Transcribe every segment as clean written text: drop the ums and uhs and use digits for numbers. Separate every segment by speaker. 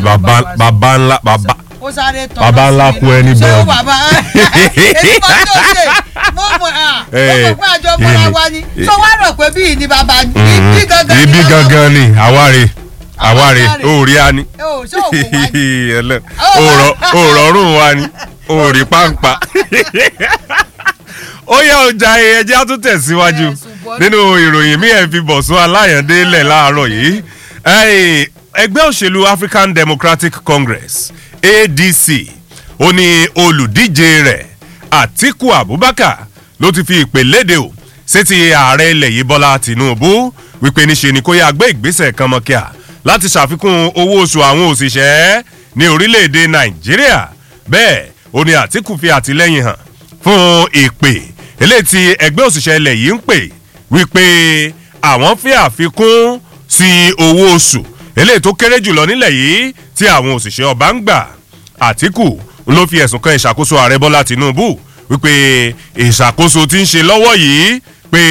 Speaker 1: bàbá ńlá bàbá.
Speaker 2: ó sáré tọ́
Speaker 1: bàbá ńlá kú ẹni bẹ́ẹ̀.
Speaker 2: ṣé ó bàbá èyí mọ̀ tó ṣe mo mọ̀ pé àjọ mọ́ra wa ni tó wá rò pé bíi ni bàbá ibi gangan ni.
Speaker 1: ibi gangan ni àwárí òòrí a ni.
Speaker 2: ṣé òkú wa ni.
Speaker 1: òòrọ̀rùn wa ni òòrí pàǹpà. ó yá ọjà ẹjẹ́ á tún tẹ̀síwájú nínú ìròyìn mi ẹ̀ fi Bọ̀sún Aláyàndé lẹ̀ láàárọ̀ yìí. ẹgbẹ́ òṣèlú African Democratic Congress ADC ó ní olùdíje rẹ̀ Atiku Abubakar ló ti fi ìpè léde o sétí ààrẹ ilẹ̀ yìí Bọ́lá Tinubu wípé níṣe ni kó yá gbé ìgbésẹ̀ kan mọ́kíà láti ṣàfikún owó oṣù àwọn òṣìṣẹ́ ní orílẹ̀-èdè Nàìjíríà. bẹ́ẹ̀ ó ní Atiku fi àtìlẹ́yìn hàn fún ìpè eléyìí tí ẹgbẹ́ òṣìṣẹ́ ilẹ̀ yìí ń pè wípé àwọn fi àfikún sí owó oṣù eléyìí tó kéré jùlọ nílẹ̀ yìí tí àwọn òṣìṣẹ́ ọba ń gbà. Atiku ló fi ẹ̀sùn kan ìṣàkóso ààrẹ Bọ́lá Tinubu wípé ìṣàkóso tí ń ṣe lọ́wọ́ yìí pé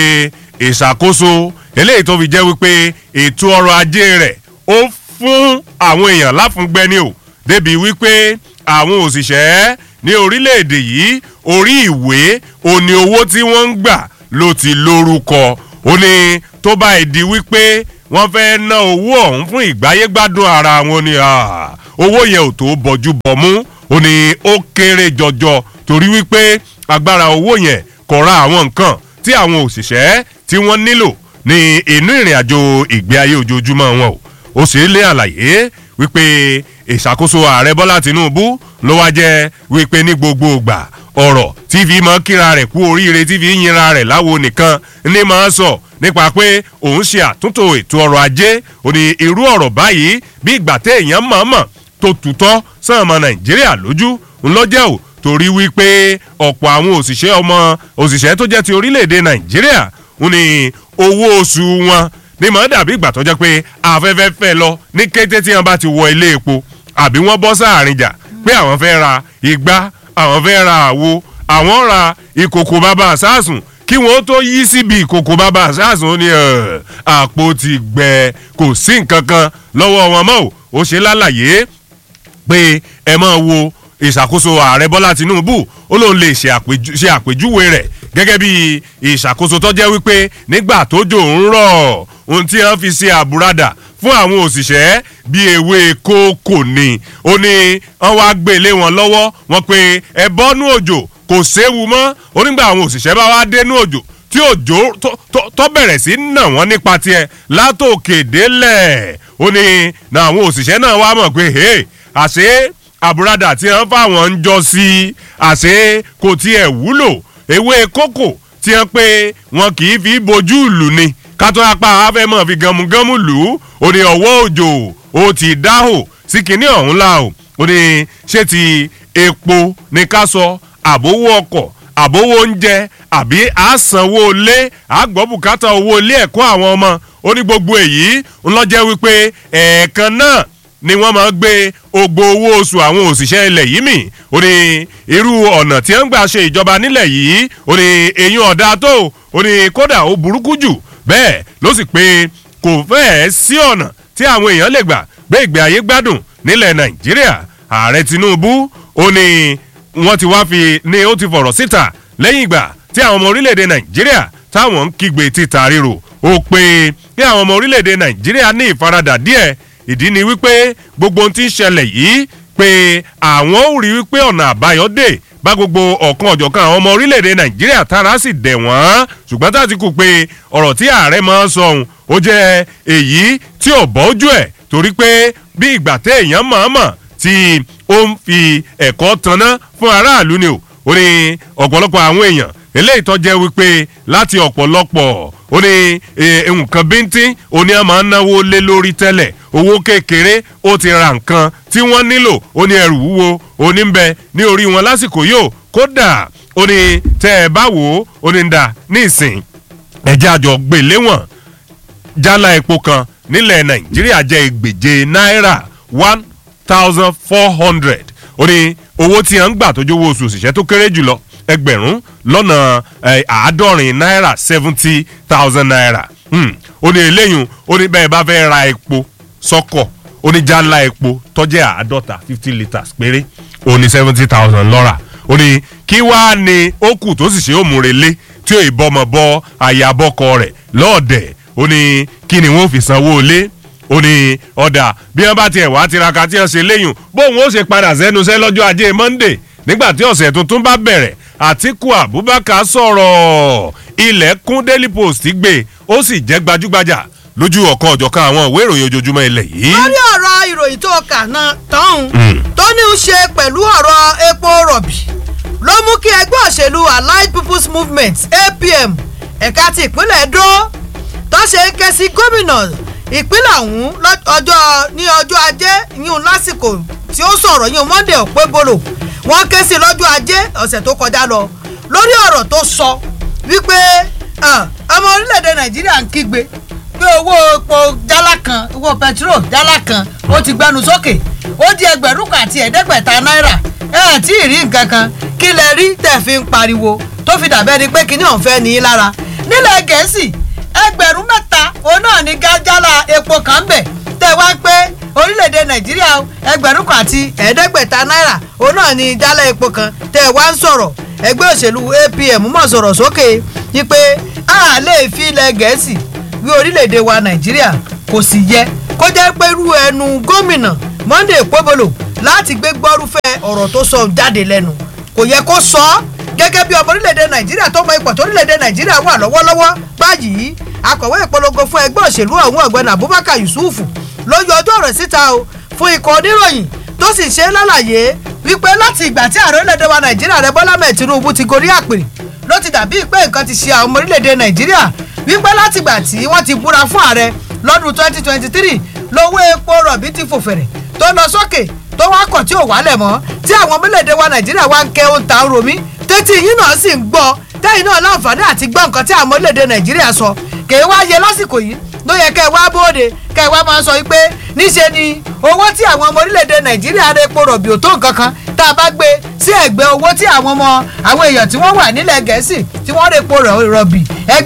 Speaker 1: ìṣàkóso eléyìí tó fi jẹ́ wípé ètò ọrọ̀ ajé rẹ̀ ó fún àwọn èèyàn láfúngbẹ́ni o débi wípé àwọn òṣìṣẹ́ ní orílẹ̀-èdè yìí orí ìwé òní owó tí wọ́n ń gbà ló ti lórúkọ. ó ní tó bá ìdí wípé wọ́n fẹ́ ná owó ọ̀hún fún ìgbáyégbádùn ara wọn ni owó yẹn ò tó bọ́jú bọ́mú. ó ní ó kéré jọjọ torí wípé agbára owó yẹn kò ra àwọn nǹkan tí àwọn òṣìṣẹ́ tí wọ́n nílò ní inú ìrìn àjò ìgbé ayé ojoojúmọ́ wọn o. ó sì lé àlàyé wípé ìṣàkóso ààrẹ Bọ́lá Tinubu ló wá jẹ́ wípé ní gbogbo ìgbà ọ̀rọ̀ tí fi máa kíra rẹ̀ kú oríire tí fi yinra rẹ̀ láwo nìkan ní máa sọ nípa pé òun ṣe àtúntò ètò ọrọ̀ ajé. ó ní irú ọ̀rọ̀ báyìí bí ìgbà téèyàn mọ̀ọ́mọ̀ tó tutọ́ sàn ọmọ Nàìjíríà lójú ńlọ́jẹ́ ò torí wípé ọ̀pọ̀ àwọn òṣìṣẹ́ tó jẹ́ ti orílẹ̀-èdè Nàìjíríà ó ní owó oṣù wọn ní mọ̀ dàbí ìgbà tó jẹ́ pé afẹ́fẹ́ fẹ́ lọ ní kété tí wọ́n bá ti wọ ilé epo àbí wọ́n bọ́ sáàrin jà pé àwọn fẹ́ ra igbá àwọn fẹ́ ra àwo àwọn ra ìkòkò bàbá àsásùn kí wọ́n tó yí síbi ìkòkò bàbá àsásùn ó ní àpò ti gbẹ kò sí nǹkan kan lọ́wọ́ wọn mọ́ ó ṣe lálàyé pé ẹ máa wo ìṣàkóso ààrẹ Bọ́lá Tinubu ó lóun lè ṣe àpèjúwe rẹ̀ gẹ́gẹ́ bí ìṣàkóso tó jẹ́ wípé nígbà tójò ń rọ̀ ohun tí wọ́n fi ṣe àbúradà fún àwọn òṣìṣẹ́ bíi ewé kókò ni. ó ní wọ́n wá gbélé wọn lọ́wọ́ wọn pé ẹ bọ́nú òjò kò séwu mọ́. ó nígbà àwọn òṣìṣẹ́ bá wá dénú òjò tí òjò tó bẹ̀rẹ̀ sí nà wọ́n nípa tiẹ̀ látòkè délẹ̀. ó ní àwọn òṣìṣẹ́ náà wá mọ̀ pé àṣé àbúradà tí wọ́n fáwọn ń jọ sí àṣé kò tiẹ̀ wúlò. ewé kókò tí wọ́n pé wọn kì í fi bojú ìlú ni kátó apá afẹ́mọ̀ fi gàmùgàmù lù ú. ó ní ọwọ́ òjò ó ti dáhò sí kinní ọ̀hún la o. ó ní ṣé ti epo ní ká sọ àbówó ọkọ̀ àbówó oúnjẹ àbí àsanwó ilé àgbọ̀bùkátà owó ilé ẹ̀kọ́ àwọn ọmọ. ó ní gbogbo èyí ńlọ́jẹ́ wípé ẹ̀ẹ̀kan náà ni wọ́n máa gbé ogbó owó oṣù àwọn òṣìṣẹ́ ilẹ̀ yìí mì. ó ní irú ọ̀nà tí wọ́n ń gbà ṣe ìjọba nílẹ̀ yìí ó ní eyín ọ̀dà tó. ó ní kódà ó burúkú jù bẹ́ẹ̀ ló sì pé kò fẹ́ẹ̀ sí ọ̀nà tí àwọn èèyàn lè gbà gbé ìgbé ayé gbádùn nílẹ̀ Nàìjíríà. ààrẹ Tinubu ó ní wọ́n ti wá fi ní ó ti fọ̀rọ̀ síta lẹ́yìn ìgbà tí àwọn ọmọ orílẹ̀-èdè Nàìjíríà táwọn ń kígbe títa ríro. ó pé kí àwọn ọmọ orílẹ̀-èdè Nàìjíríà ní ìfaradà díẹ̀. ìdí ni wípé gbogbo ohun tí ń ṣẹlẹ̀ yìí pé àwọn ò rí wípé ọ̀nà àbáyọ dé bá gbogbo ọ̀kan ọ̀jọ̀kan àwọn ọmọ orílẹ̀-èdè Nàìjíríà tára sì dẹ̀ wọ́n. ṣùgbọ́n tá a ti kú pé ọ̀rọ̀ tí ààrẹ máa ń sọ ohun ó jẹ́ èyí tí ò bọ́ ojú ẹ̀ torí pé bí ìgbà téèyàn mọ̀ọ́mọ̀ tí ó ń fi ẹ̀kọ́ tanná fún aráàlú ni ó ní ọ̀pọ̀lọpọ̀ àwọn èèyàn eléyìí tó jẹ́ wípé láti ọ̀pọ̀lọpọ̀ ó ní nǹkan bíntín ó ní a máa ń náwó lé lórí tẹ́lẹ̀ owó kékeré ó ti ra nǹkan tí wọ́n nílò ó ní ẹrù wúwo ó ní ń bẹ ní orí wọn lásìkò yóò kódà ó ní tẹ́ ẹ bá wò ó ó ní ń dà ní ìsìn ẹ̀jẹ̀ àjọ gbèlé wọn jálá epo kan nílẹ̀ Nàìjíríà jẹ́ ẹgbẹ̀je náírà 1,400. ó ní owó tí a ń gbà tó jówó oṣù òṣìṣẹ́ tó kéré jùlọ ẹgbẹ̀rún lọ́nà àádọ́rin náírà 70,000 naira. ó ní eléyìí ó ní bẹ́ẹ̀ bá fẹ́ ra epo sọ́kọ̀ ó ní jálá epo tọ́jẹ́ 50 litres péré ó ní 70,000 lọ́ra ó ní kí wàá ní ó kù tó sì ṣe òmùrèlé tí ó ìbọmọ bọ àyàbọkọ rẹ̀ lọ́ọ̀dẹ̀ ó ní kí ni wọ́n fi sanwó lé ó ní ọ̀dà bí wọ́n bá tiẹ̀ wá tiraka tí wọ́n ṣe léyùn bóun ó ṣe padà sẹ́nu iṣẹ́ lọ́jọ́ ajé Monday nígbà tí ọ̀sẹ̀ tuntun bá bẹ̀rẹ̀ Àtíkù Abubakar sọ̀rọ̀ ilẹ̀kùn Daily Post gbé ó sì jẹ́ gbajúgbajà lójú ọ̀kan ọ̀jọ̀kan àwọn ìwé ìròyìn ojoojúmọ́ ilẹ̀ yìí.
Speaker 2: wọ́n ní ọ̀rọ̀ ìròyìn tó kà náà tán tó ní í ṣe pẹ̀lú ọ̀rọ̀ epo rọ̀bì ló mú kí ẹgbẹ́ òṣèlú Allied People's Movement APM ẹ̀ka ti ìpínlẹ̀ Edo tó ṣe ń ké sí gómìnà ìpínlẹ̀ ọ̀hún ní ọjọ́ ajé yíyún lásìkò tí ó sọ̀rọ̀ yíyún Monday Okpebholo wọ́n ké sí lọ́jọ́ ajé ọ̀sẹ̀ tó kọjá lọ lórí ọ̀rọ̀ tó sọ wípé ọmọ orílẹ̀-èdè Nàìjíríà ń kígbe pé owó epo jálá kan owó pẹtiró jálá kan ó ti gbẹnu sókè ó di 1,500 náírà tí ì rí nǹkan kan kí lẹ rí tẹ̀ fi ń pariwo tó fi dàbẹ́ ni pé kíní ọ̀hún fẹ́ ní í lára nílẹ̀ Gẹ̀ẹ́sì 3,000 òun náà ní jálá epo kan bẹ̀ tẹ̀ wá pé orílẹ̀-èdè Nàìjíríà 1,500 náírà òun náà ní jálá epo kan tẹ̀ wá ń sọ̀rọ̀ ẹgbẹ́ òṣèlú APM mọ̀ sọ̀rọ̀ sókè yí pé a lè fi ilẹ̀ Gẹ̀ẹ́sì wí orílẹ̀-èdè wa Nàìjíríà kò sì yẹ kó jẹ́ pé irú ẹnu gómìnà Monday Okpebholo láti gbé gbọ́rúfẹ́ ọ̀rọ̀ tó sọ jáde lẹ́nu kò yẹ kó sọ ọ́ gẹ́gẹ́ bí ọmọ orílẹ̀-èdè Nàìjíríà tó mọ ipò tó orílẹ̀-èdè Nàìjíríà wà lọ́wọ́lọ́wọ́ báyìí akọ̀wé ìpolongo fún ẹgbẹ́ òṣèlú ọ̀hún ọ̀gbẹ́ni Abubakar Yusuf ló yọ ọjọ́ rẹ̀ síta o fún ikọ̀ oníròyìn tó sì ṣe lálàyé wípé láti ìgbà tí ààrẹ orílẹ̀-èdè wa Nàìjíríà rẹ̀ Bọ́lá Ahmed Tinubu ti gorí àpèrè ló ti dàbí pé nǹkan ti ṣe àwọn ọmọ orílẹ̀-èdè Nàìjíríà wípé látìgbà tí wọ́n ti búra fún ààrẹ lọ́dún 2023 lówó epo rọ̀bì ti fò fẹ̀rẹ̀ tó lọ sókè tó wá kọ̀ tí ò wálẹ̀ mọ́ tí àwọn orílẹ̀-èdè wa Nàìjíríà wá ń kẹ́ ó ń ta romi tètè yín náà sì ń gbọ́ tẹ́yìn náà láǹfààní àti gbọ́ nǹkan tí àwọn orílẹ̀-èdè Nàìjíríà sọ kèé wá yẹ lásìkò yìí ló yẹ kẹ́ ẹ wá bóde kẹ́ ẹ wá máa sọ pé níṣe ni owó tí àwọn ọmọ orílẹ̀-èdè Nàìjíríà rẹ epo rọ̀bì ò tó nǹkan kan tá a bá gbé sí ẹ̀gbẹ́ owó tí àwọn èèyàn tí wọ́n wà nílẹ̀ Gẹ̀ẹ́sì tí wọ́n rẹ epo rọ̀bì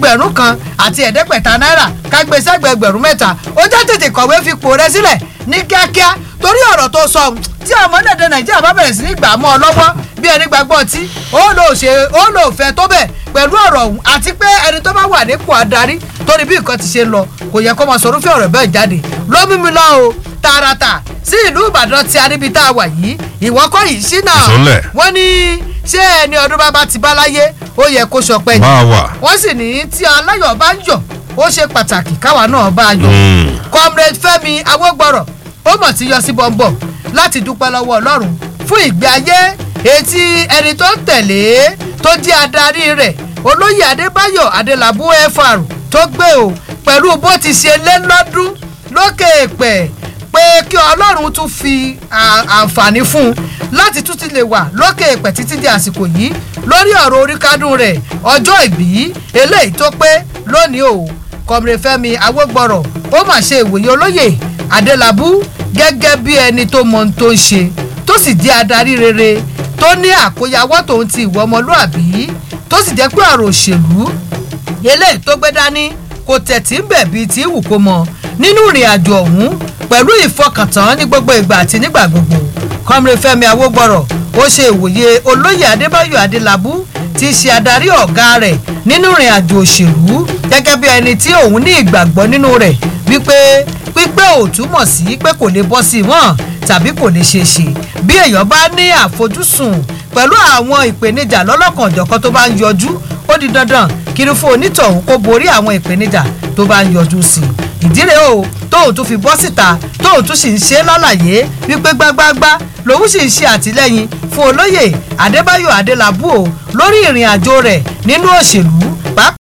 Speaker 2: 1,500 náírà ká gbé sẹ́gbẹ̀ẹ́ 3,000 ó jẹ́ tètè kọ̀wé fipò rẹ sílẹ̀ ní kíákíá torí ọ̀rọ̀ tó sọ tí àwọn orílẹ̀-èdè Nàìjíríà bá bẹ̀rẹ̀ sí ní gbà mọ́ ọ lọ́wọ́ bí ẹni gbàgbọ́ tí ó lò fẹ́ tó bẹ̀ pẹ̀lú ọ̀rọ̀ ọ̀hún àti pé ẹni tó bá wà nípò adarí torí bí nǹkan ti ṣe lọ kò yẹ kó máa sọ orúfẹ́ ọ̀rọ̀ bẹ́ẹ̀ jáde ló mú mi lọ o tààràtà sí ìlú Ìbàdàn tí a níbi tá a wà yìí ìwọ́kọ̀ yìí ṣínà wọ́n ní ṣé ẹni ọdún bá ti bá láyé ó yẹ kó ṣọpẹ́ ni wọ́n sì ní tí aláyọ̀ bá ń yọ̀ ó ṣe pàtàkì káwa náà bá a yọ̀ Comrade Fẹ́mi Awógbọ̀rọ̀ ó mọ̀ ti yọ sí bọ́ńbọ̀ láti dúpẹ́ lọ́wọ́ Ọlọ́run fún ìgbé ayé etí ẹni tó ń tẹ̀lé tó jẹ́ adarí rẹ̀ olóyè Adébáyọ̀ Adélabú FR tó gbé o pẹ̀lú bó ti ṣe lé lọ́dún lókè èpẹ̀ pé kí Ọlọ́run tún fi àǹfààní fún un láti tún ti lè wà lókè èpẹ̀ títí di àsìkò yìí lórí ọ̀rọ̀ oríkádùn rẹ̀ ọjọ́ ìbí eléyìí tó pé lónìí o Comrade Fẹ́mi Awógbọ̀rọ̀ ó mà ṣe ìwòye olóyè Adélabú gẹ́gẹ́ bí ẹni tó mọ ohun tó ń ṣe tó sì jẹ́ adarí rere tó ní àkóyawọ́ tòun ti ìwọ ọmọlúàbí tó sì jẹ́ pé ọ̀rọ̀ òṣèlú eléyìí tó gbé dání kò tẹ̀tí ń bẹ̀ bíi tí wù kó mọ nínú ìrìn àjò ọ̀hún pẹ̀lú ìfọkàntán ní gbogbo ìgbà àti nígbà gbogbo Comrade Fẹ́mi Awógbọ̀rọ̀ ó ṣe ìwòye olóyè Adébáyọ̀ Adélabú tí í ṣe adarí ọ̀gá rẹ̀ nínú ìrìn àjò òṣèlú gẹ́gẹ́ bí ẹni tí òun ní ìgbàgbọ́ nínú rẹ̀ wípé pípẹ́ ò túmọ̀ sí pé kò lè bọ́ sí wọn tàbí kò lè ṣeé ṣe bí èèyàn bá ní àfojúsùn pẹ̀lú àwọn ìpèníjà lọ́lọ́kanòjọ̀kan tó bá ń yọjú ó di dandan kiri fún onítọ̀hún kó borí àwọn ìpèníjà tó bá ń yọjú sí i ìdíre o tóun tún fi bọ́ síta tóun tún sì ń ṣe lálàyé wípé gbágbágbá lòun sì ń ṣe àtìlẹ́yìn fún olóyè Adébáyọ̀ Adélabú o lórí ìrìn àjò rẹ̀ nínú òṣèlú